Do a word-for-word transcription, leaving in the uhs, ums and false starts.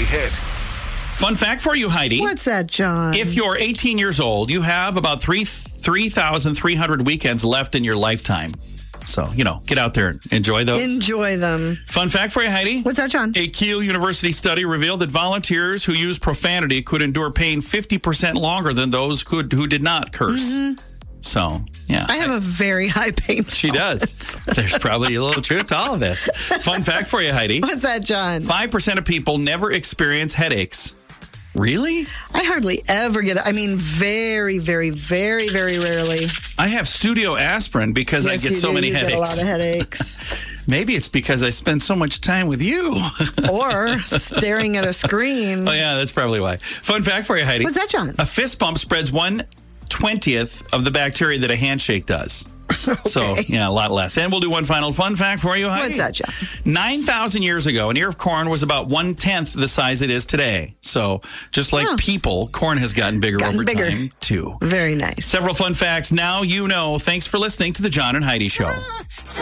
hit. Fun fact for you, Heidi. What's that, John? If you're eighteen years old, you have about three three thousand three hundred weekends left in your lifetime. So, you know, get out there and enjoy those. Enjoy them. Fun fact for you, Heidi. What's that, John? A Kiel University study revealed that volunteers who use profanity could endure pain fifty percent longer than those who, who did not curse. Mm-hmm. So, yeah. I have a very high pain tolerance. She does. There's probably a little truth to all of this. Fun fact for you, Heidi. What's that, John? five percent of people never experience headaches. Really? I hardly ever get it. I mean, very, very, very, very rarely. I have studio aspirin because yes, I get you so do. many you headaches. Get a lot of headaches. Maybe it's because I spend so much time with you. Or staring at a screen. Oh, yeah, that's probably why. Fun fact for you, Heidi. What's that, John? A fist bump spreads one twentieth of the bacteria that a handshake does. Okay. So, yeah, a lot less. And we'll do one final fun fact for you, Heidi. What's that, John? nine thousand years ago, an ear of corn was about one-tenth the size it is today. So, just like huh. people, corn has gotten bigger gotten over bigger. time, too. Very nice. Several fun facts. Now you know. Thanks for listening to the John and Heidi Show.